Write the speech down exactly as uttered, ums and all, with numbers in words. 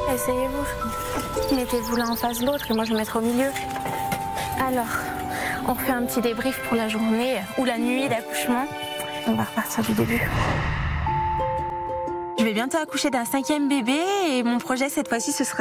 Asseyez-vous. Mettez-vous l'un en face de l'autre et moi je vais me mettre au milieu. Alors, on refait un petit débrief pour la journée ou la nuit d'accouchement. On va repartir du début. Je vais bientôt accoucher d'un cinquième bébé et mon projet cette fois-ci ce sera